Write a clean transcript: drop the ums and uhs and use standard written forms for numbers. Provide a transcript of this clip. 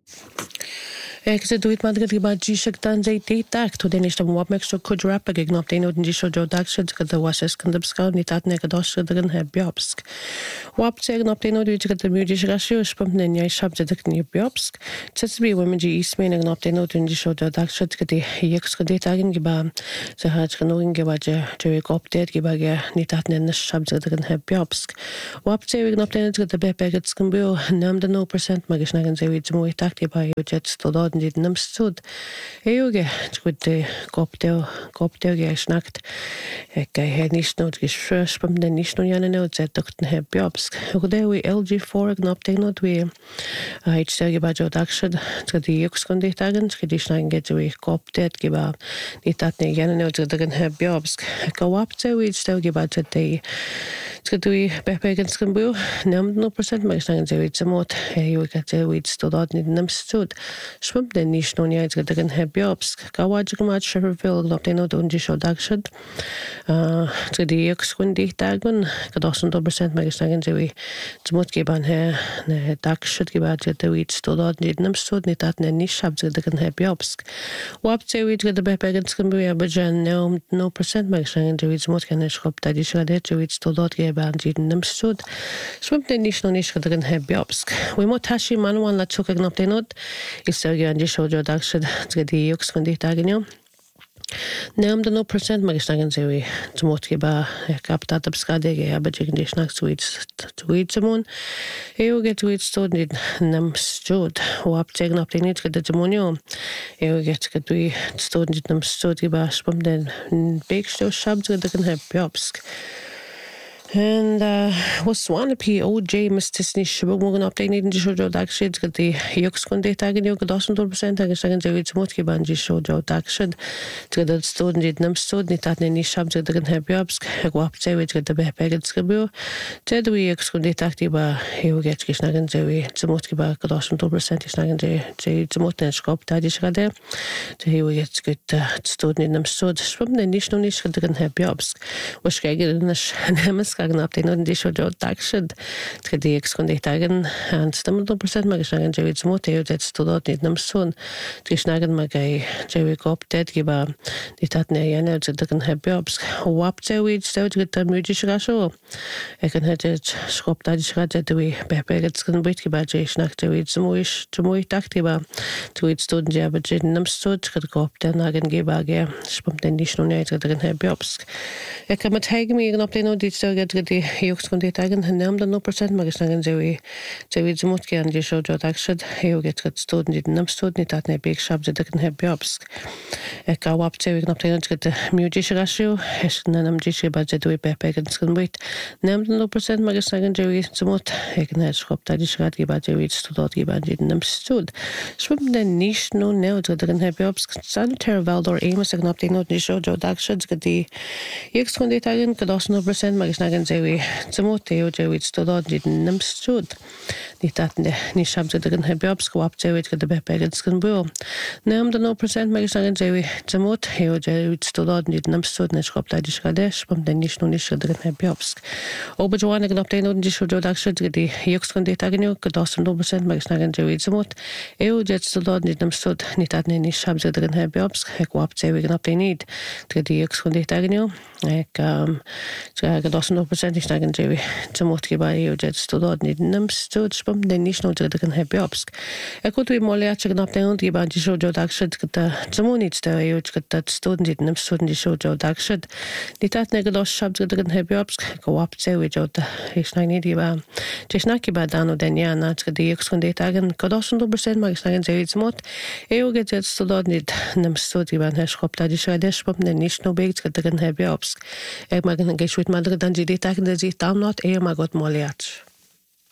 Kasi duit madrid riba jishak tan zay tak to den ishtam wap mextra kudrap ag ignop den odin jisho jo dakshad kada washes kandabska ni tat ne kadosh dagan he biopsk. Wap te ignop den odin kada mujish rashu spam den yai shab zadak ni biopsk. Tsatbi women ji ismen ignop den odin jisho jo dakshad kada yeks kada tagin giba zahaj kanogin giba je koptet giba ge ni tat ne shab zadagan he biopsk. Wap te ignop den kada bepegat skambio nam da 0% magishnagan zay zmo tak giba jet stodod dit namstud eoge skute kopteo ge snakt ek he nicht not geschwörs beim den nicht nur jane not zet dokten he biopsk gode we LG4 gnop den not we ich sage ba jo dakshad skadi yux konde tagen skadi schnagen get we koptet geba dit dat ne jane not zeten he biopsk go up to we stage ba de skadui bepegan skambu nam 0% magishnagen zay zmot eoge zay we stodod nit namstud Schwimmt den nicht nun jetzt gedagen Herr Biopsk, Gawajigmat Sheffield, glaub den und die schon dagshad. Zu die Jux-Kundi tagen, gedossen 100% magishnagen zay zmot geban Herr dagshad gebat der wit stodod nit namstud nit dat ne nicht hab gedagen Herr Biopsk. Wap zay wit ged bepegan skambu ya bajan 0% magishnagen zay zmot kan schop da die schradet zay stodod geban nit namstud. Schwimmt den nicht nun nicht gedagen Herr Biopsk. We motashi manuan la chuk gnop den not. Sergio Andy Shojo Dakshad Zgadi Yux Kundi Taganyo. Nam da 0% magishnagan zay zmot geba kapta tabskadege abajigin dishnak tweetsamon. Eoge tweetstod nid nam stod. Wap tegen op den nit gada zamonyo. Eoge skadui stod nid nam stod geba spam den beksto shabd gadagan heb biopsk. And was Swanapi OJ Mistisni Shibugmogan updated in the show Dakshid got the Yuxkunde tagging you 100% against the Motki Banji show Dakshid to the student did num stud nitat any shabs at the Habiobsk, Wap Zewit got the Bepegan Skabu, Ted we Yuxkunde Taktiba, he will get Kisnagan Zewi, Zamotkiba, 100% is Nagan Zamotan Skop Tadishade, he will get good student in num stud, swim the Nishno Nish at the Habiobsk, was Gagan in the up den und die schon Dakshad die Ex-Kunde tagen und stammt 100% magishnagan Jerry zmote jetzt dort nit nam son die schnagen magay Jerry koptet giba die tat ne jene zedegen Habiobsk wap zewi stout mit der mujish rasho kan het schop da die schrat we bepeget kan bit giba je schnacht Jerry zmoy taktiba tu it stund ja aber nam stot koptet nagen giba ge spom den nicht nur net zedegen Habiobsk kan mit hegen mir op den die die Yuxkunde tagen nam da 0% magishnagan zay zmot ge andi show Dakshad eoge stod nit nam stod nit dat ne big shab zedegen Habiobsk ka wap zay knop den get mujish rashu nam jish ba zedui bepegan skunbit nam da 0% magishnagan zay zmot ekne schop da die schrat ge ba zay stod ge ba nam stod swim den nicht no ne zedegen Habiobsk sanitary valdor amos knop den not show Dakshad get die Yuxkunde tagen 100% magishnagan zay zmote oje stodod nit nam stod nit dat ne ni shab zedegen Habiobsk wap zay get the bepegan skunbu nam da 0% magishnagan zay zmot oje stodod nit nam stod ne schop da die schradesh bam den nicht no nicht zedegen Habiobsk objoane gnop den und die show Dakshad die Yuxkunde tagen 100% magishnagan zay zmot oje stodod nit nam stod nit dat ne ni shab zedegen Habiobsk wap zay gnop den nit die Yuxkunde tagen ek 100% is nagan zay zmot giba oje stodod nit nam stod spam den nicht no zedegen Habiobsk ekot we molia gnop den und giba die show Dakshad gata zmonit sta oje gata stod nit nam stod die show Dakshad nit dat ne gados shab zedegen Habiobsk wap zay we jota is nagni giba chesnaki ba dano den ya na die Yuxkunde tagen 100% magishnagan zay zmot oje stodod nit nam stod giba ne schop da die schradesh spam den nicht no beg zedegen Habiobsk ek magan geshwit madre dan jidi tagen zay tam not magot moliach